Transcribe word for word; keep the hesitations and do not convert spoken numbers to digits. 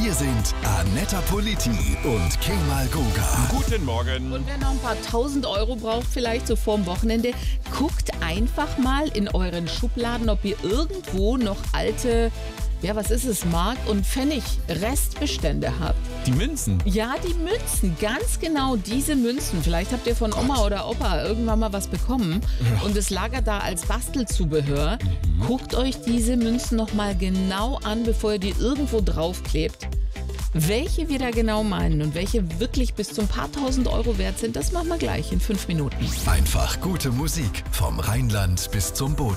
Hier sind Annetta Politi und Kemal Goga. Guten Morgen. Und wer noch ein paar tausend Euro braucht, vielleicht so vorm Wochenende, guckt einfach mal in euren Schubladen, ob ihr irgendwo noch alte, ja was ist es, Mark- und Pfennig-Restbestände habt. Die Münzen. Ja, die Münzen, ganz genau diese Münzen. Vielleicht habt ihr von Oma oder Opa irgendwann mal was bekommen und es lagert da als Bastelzubehör. Mhm. Guckt euch diese Münzen nochmal genau an, bevor ihr die irgendwo draufklebt. Welche wir da genau meinen und welche wirklich bis zu ein paar tausend Euro wert sind, das machen wir gleich in fünf Minuten. Einfach gute Musik vom Rheinland bis zum Bodensee.